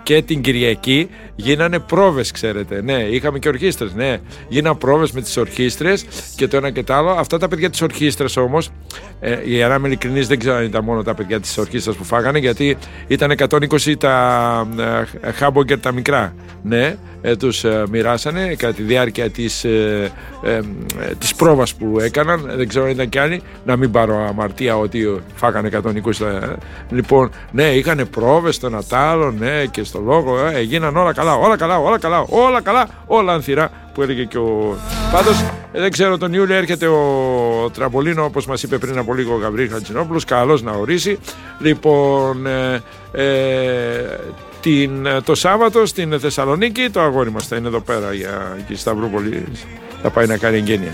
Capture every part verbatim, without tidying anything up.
και την Κυριακή γίνανε πρόβες, ξέρετε. Ναι, είχαμε και ορχήστρες. Ναι, γίνανε πρόβες με τις ορχήστρες και το ένα και το άλλο. Αυτά τα παιδιά της ορχήστρας όμως, ε, για να είμαι ειλικρινής, δεν ξέρω αν ήταν μόνο τα παιδιά της ορχήστρας που φάγανε, γιατί ήταν εκατόν είκοσι τα ε, χάμποργκερ τα μικρά. Ναι, ε, τους ε, μοιράσανε κατά τη διάρκεια της, ε, ε, ε, της πρόβας που έκαναν. Δεν ξέρω αν ήταν κι άλλοι, να μην πάρω αμαρτία ότι φάγανε εκατόν είκοσι. Ε. Λοιπόν, ναι, είχαν πρόβες στο Νατάλο, ναι, και στο λόγο, ε, γίναν όλα καλά, όλα καλά, όλα καλά, όλα καλά, όλα ανθυρά, που έλεγε και ο... Πάντως, ε, δεν ξέρω, τον Ιούλιο έρχεται ο Τραμπολίνο, όπως μας είπε πριν από λίγο ο Γαβρίλ Χατζηνόπουλος, καλώς να ορίσει. Λοιπόν, ε, ε, την, το Σάββατο στην Θεσσαλονίκη το αγόρι μας θα είναι εδώ πέρα για εκεί Σταυρούπολη, θα πάει να κάνει εγγένεια.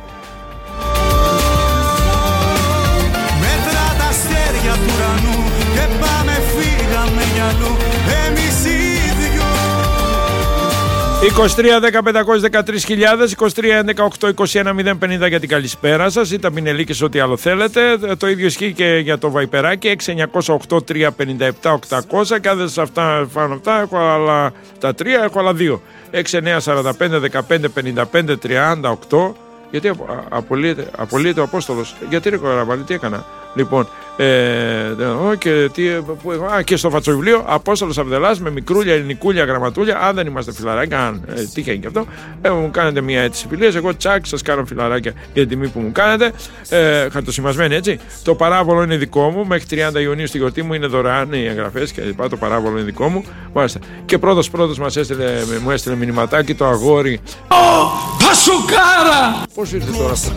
Μέτρα τα αστέρια του ουρανού και πάμε φύγαμε για αλλού εμείς οι δυο. είκοσι τρία δέκα πεντακόσιες δεκατρείς χιλιάδες, είκοσι τρία έντεκα οκτώ είκοσι ένα μηδέν πενήντα για την καλησπέρα σας ή τα πινελίκες, ό,τι άλλο θέλετε. Το ίδιο ισχύει και για το βαϊπεράκι έξι εννιακόσια οκτώ τρία πενήντα επτά οκτακόσια. Κάθε σε αυτά φάνω αυτά, έχω άλλα τα τρία, έχω άλλα δύο. έξι εννιά σαράντα πέντε δεκαπέντε πενήντα πέντε τριάντα οκτώ. Γιατί απολύεται, απολύεται ο Απόστολος? Γιατί ρε Κοραβάλη, τι έκανα? Λοιπόν, ε, και, τι, που, α, και στο φατσοβιβλίο Απόστολος Αβδελάς με μικρούλια, ελληνικούλια, γραμματούλια. Αν δεν είμαστε φιλαράκια, αν ε, τύχαινε και αυτό, ε, μου κάνετε μια αίτηση φιλίας. Εγώ τσακ, σας κάνω φιλαράκια για την τιμή που μου κάνετε. Ε, χαρτοσημασμένη, έτσι. Το παράβολο είναι δικό μου. Μέχρι τριάντα Ιουνίου στη γιορτή μου είναι δωρεάν οι εγγραφές και λοιπά. Το παράβολο είναι δικό μου. Μάλιστα. Και πρώτος πρώτος μας έστειλε, μου έστειλε μηνυματάκι το αγόρι. Ω, Πασοκάρα! Πώς ήρθε τώρα αυτό?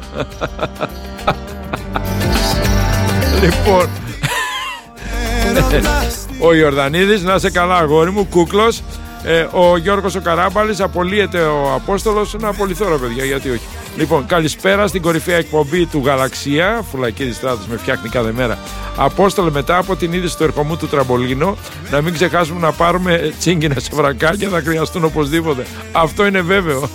Λοιπόν, ο Ιορδανίδης, να είσαι καλά αγόρι μου, κούκλος. ε, Ο Γιώργος ο Καράμπαλης, απολύεται ο Απόστολος. Να απολυθώ ρε παιδιά, γιατί όχι. Λοιπόν, καλησπέρα στην κορυφαία εκπομπή του Γαλαξία. Φουλακίδης Στράτος με φτιάχνει κάθε μέρα. Απόστολε, μετά από την είδηση του ερχομού του Τραμπολίνο, να μην ξεχάσουμε να πάρουμε τσίγκινα σε βρακάκια, θα χρειαστούν οπωσδήποτε. Αυτό είναι βέβαιο.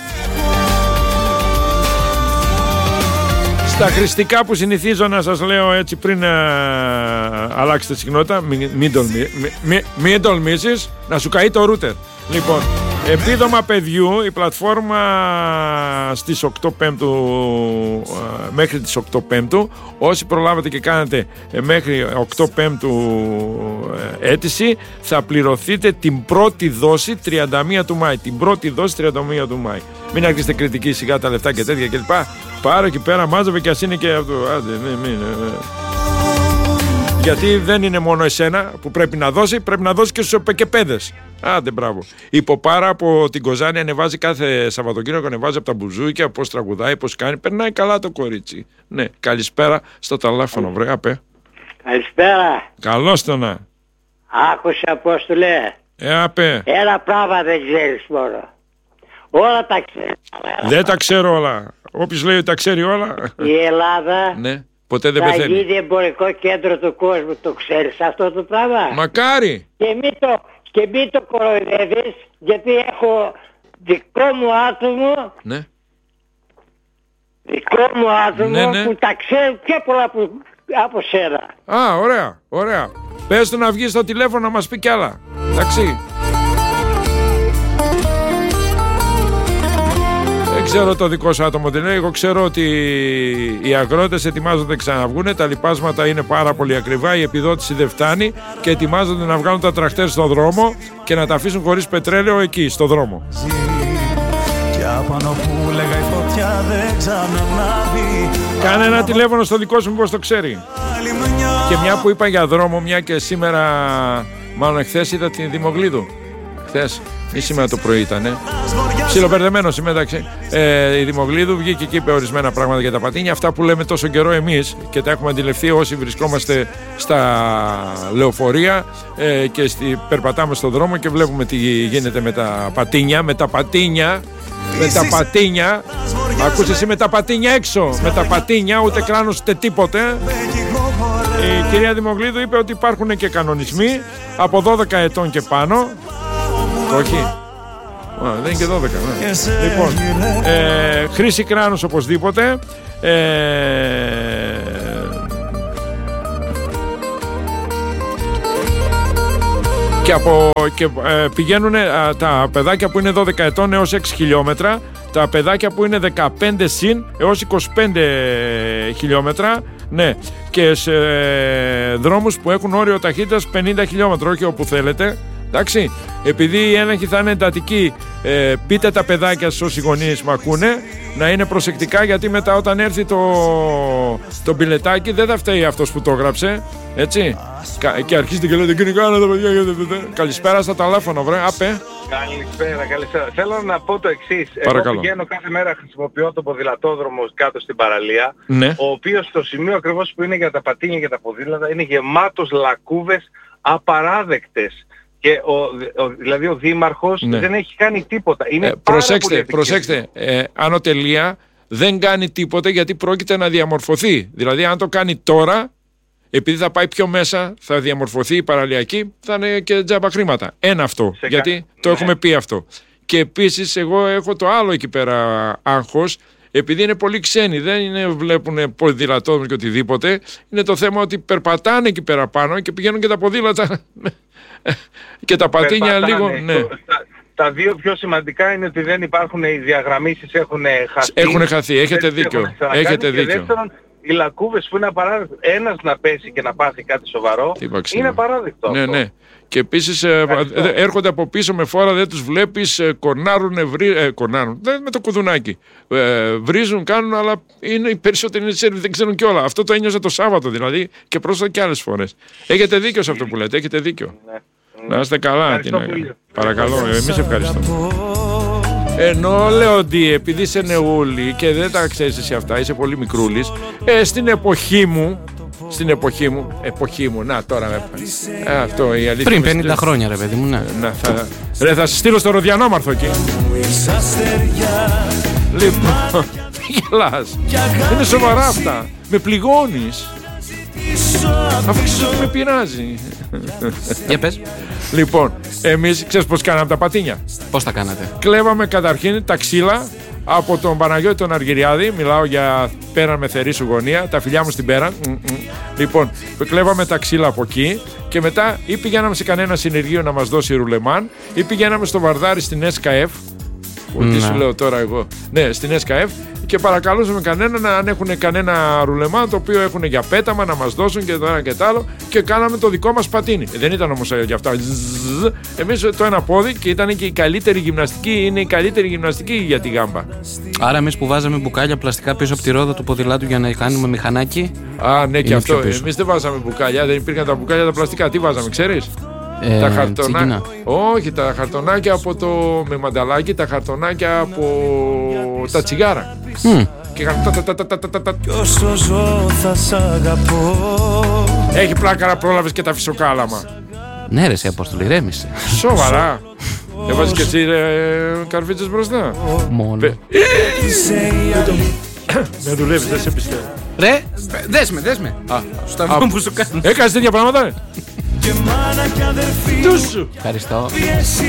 Στα χρηστικά που συνηθίζω να σας λέω έτσι πριν α, αλλάξετε συχνότητα, μην, μην, τολμη, μην, μην τολμήσεις να σου καεί το ρούτερ. Λοιπόν, επίδομα παιδιού, η πλατφόρμα στις οκτώ Πέμπτου α, μέχρι τις οκτώ Πέμπτου. Όσοι προλάβετε και κάνετε ε, μέχρι οκτώ Πέμπτου ε, αίτηση, θα πληρωθείτε την πρώτη δόση τριάντα μία του Μάη. Την πρώτη δόση τριάντα μία του Μάη. Μην άρχισετε κριτική σιγά τα λεφτά και τέτοια κλπ. Πάρε εκεί πέρα, μάζευε και ας είναι και αυτό. Άντε, μην, μην, μην. Γιατί δεν είναι μόνο εσένα που πρέπει να δώσει, πρέπει να δώσει και στους οπεκεπέδες. Άντε, μπράβο. Η Ποπάρα από την Κοζάνη ανεβάζει κάθε Σαββατοκύριακο, ανεβάζει από τα μπουζούκια, πώς τραγουδάει, πώς κάνει. Περνάει καλά το κορίτσι. Ναι, καλησπέρα στο τηλέφωνο, βρε, απέ. Καλησπέρα. Καλώς το να. Άκουσε, Απόστολε. Ε, απέ. Ένα πράγμα δεν ξέρεις μόνο. Όλα τα ξέρεις. Δεν τα ξέρω όλα. Όποιος λέει ότι τα ξέρει όλα. Η Ελλάδα ναι, ποτέ δεν θα πεθαίνει. γίνει εμπορικό κέντρο του κόσμου. Το ξέρεις αυτό το πράγμα? Μακάρι. Και μην το, και μην το κοροϊδεύεις, γιατί έχω δικό μου άτομο. Ναι. Δικό μου άτομο, ναι, ναι, που τα ξέρει πιο πολλά που, από σένα. Α, ωραία, ωραία. Πες του να βγει στο τηλέφωνο να μας πει κι άλλα. Εντάξει. Δεν ξέρω το δικό σου άτομο τι λέει. Εγώ ξέρω ότι οι αγρότες ετοιμάζονται να ξαναβγούνε. Τα λοιπάσματα είναι πάρα πολύ ακριβά. Η επιδότηση δεν φτάνει και ετοιμάζονται να βγάλουν τα τρακτέρ στον δρόμο και να τα αφήσουν χωρίς πετρέλαιο εκεί, στο δρόμο. Κάνε ένα τηλέφωνο στο δικό σου, μήπως το ξέρει. Και μια που είπα για δρόμο, μια και σήμερα, μάλλον εχθές είδα την Δημογλίδου. Χθες ή σήμερα το πρωί ήταν, ε. Ψιλοπερδεμένος είμαι, εντάξει. Ε, η Δημογλίδου βγήκε και είπε ορισμένα πράγματα για τα πατίνια. Αυτά που λέμε τόσο καιρό εμείς και τα έχουμε αντιληφθεί όσοι βρισκόμαστε στα λεωφορεία ε, και στη, περπατάμε στον δρόμο και βλέπουμε τι γίνεται με τα πατίνια. Με τα πατίνια. Με τα πατίνια. Ακούς εσύ με τα πατίνια έξω. Με τα πατίνια, ούτε κράνος ούτε τίποτε. Η κυρία Δημογλίδου είπε ότι υπάρχουν και κανονισμοί από δώδεκα ετών και πάνω. Όχι. Α, δεν είναι και δώδεκα. Ναι. Λοιπόν, ε, χρήση κράνους οπωσδήποτε. Ε, Και, από, και ε, πηγαίνουν ε, τα παιδάκια που είναι δώδεκα ετών έως έξι χιλιόμετρα, τα παιδάκια που είναι δεκαπέντε συν έως είκοσι πέντε χιλιόμετρα, ναι, και σε ε, δρόμους που έχουν όριο ταχύτητας πενήντα χιλιόμετρα, όχι όπου θέλετε. Εντάξει, επειδή οι έλεγχοι θα είναι εντατικοί, ε, πείτε τα παιδάκια σας όσοι γονείς μ' ακούνε να είναι προσεκτικά, γιατί μετά όταν έρθει το, το μπιλετάκι δεν θα φταίει αυτός που το έγραψε, έτσι. Και αρχίζετε και λέτε κύριε κάνα τα παιδιά, καλησπέρα στα τηλέφωνο, βρε, απέ. Καλησπέρα, καλησπέρα. Θέλω να πω το εξής. Παρακαλώ. Εγώ πηγαίνω κάθε μέρα, χρησιμοποιώ το ποδηλατόδρομο κάτω στην παραλία, ναι. Ο οποίος στο σημείο ακριβώς που είναι για τα πατίνια και τα ποδήλατα είναι γεμάτος λακκούβες απαράδεκτες. Και ο, ο, δηλαδή ο δήμαρχος ναι. δεν έχει κάνει τίποτα. Είναι ε, πάρα προσέξτε, πολύ προσέξτε, ε, Άνω Τελεία δεν κάνει τίποτα γιατί πρόκειται να διαμορφωθεί. Δηλαδή αν το κάνει τώρα, επειδή θα πάει πιο μέσα, θα διαμορφωθεί η παραλιακή, θα είναι και τζάμπα χρήματα. Ένα αυτό, σε γιατί κα... το ναι. έχουμε πει αυτό. Και επίσης εγώ έχω το άλλο εκεί πέρα άγχος, επειδή είναι πολύ ξένοι, δεν είναι, βλέπουν ποδηλατόδρομο και οτιδήποτε. Είναι το θέμα ότι περπατάνε εκεί πέρα πάνω και πηγαίνουν και τα ποδήλατα και τα πατίνια περπατάνε, λίγο. Ναι. Το, τα, τα δύο πιο σημαντικά είναι ότι δεν υπάρχουν οι διαγραμμίσεις, έχουν χαθεί. Έχουν χαθεί, έχετε δίκιο. Έχετε δίκιο. Και δεύτερον, οι λακκούβες που είναι απαράδεκτο, ένας να πέσει και να πάθει κάτι σοβαρό, είναι απαράδεκτο. Ναι, αυτό. ναι. Και επίσης ε, έρχονται από πίσω με φόρα, δεν τους βλέπεις, ε, κορνάρουν, βρί, ε, κορνάρουν δεν, με το κουδουνάκι. Ε, βρίζουν, κάνουν, αλλά είναι, οι περισσότεροι είναι σέρβοι, δεν ξέρουν κιόλα. Αυτό το ένιωσα το Σάββατο δηλαδή και πρόσφατα και άλλες φορές. Έχετε δίκιο σε αυτό που λέτε, έχετε δίκιο. Ναι. Να είστε καλά. Παρακαλώ, εμείς ευχαριστούμε. Ενώ λέω ότι επειδή είσαι νεούλη και δεν τα ξέρεις εσύ αυτά, είσαι πολύ μικρούλης, ε, στην εποχή μου, στην εποχή μου, εποχή μου, να τώρα με ε, αυτό η αλήθεια. Πριν πενήντα στρι... χρόνια ρε παιδί μου, ναι. Να, θα... Ρε θα σε στείλω στο Ροδιανόμαρθο εκεί. Λοιπόν, γελάς. Είναι σοβαρά αυτά. Με πληγώνεις. Αφού ξέρεις ότι με πειράζει. Για πες. Λοιπόν, εμείς ξέρεις πως κάναμε τα πατίνια. Πώς τα κάνατε? Κλέβαμε καταρχήν τα ξύλα από τον Παναγιώτη τον Αργυριάδη. Μιλάω για Πέραν με θερή σου γωνία. Τα φιλιά μου στην Πέραν. Λοιπόν, κλέβαμε τα ξύλα από εκεί. Και μετά ή πηγαίναμε σε κανένα συνεργείο να μας δώσει ρουλεμάν, ή πηγαίναμε στο Βαρδάρι στην ες κέι εφ. Ναι. Τι σου λέω τώρα εγώ. Ναι, στην ες κέι εφ. Και παρακαλούσαμε κανένα αν έχουν κανένα ρουλεμάν το οποίο έχουν για πέταμα να μας δώσουν και το ένα και το άλλο, και κάναμε το δικό μας πατίνι. Δεν ήταν όμως για αυτά. Εμείς το ένα πόδι, και ήταν και η καλύτερη γυμναστική, είναι η καλύτερη γυμναστική για τη γάμπα. Άρα εμείς που βάζαμε μπουκάλια πλαστικά πίσω από τη ρόδα του ποδηλάτου για να κάνουμε μηχανάκι. Α, ναι, και αυτό. Εμείς δεν βάζαμε μπουκάλια, δεν υπήρχαν τα μπουκάλια τα πλαστικά. Τι βάζαμε, ξέρεις? Ε, τα χαρτονάκια. Όχι, τα χαρτονάκια από το. Με μανταλάκι, τα χαρτονάκια από τα τσιγάρα. Mm. Και είχαν. Έχει πλάκα να πρόλαβες και τα φυσοκάλαμα. Ναι, ρε, σε Απόστολη, ρέμισε. Σοβαρά. Έβαζες και εσύ καρφίτσες μπροστά. Μόνο. Με δουλεύεις, δεν σε πιστεύω. Ρε, δες με, δες με. Στο αυγό που σου κάνω. Έκανες τέτοια πράγματα, ρε. Ευχαριστώ.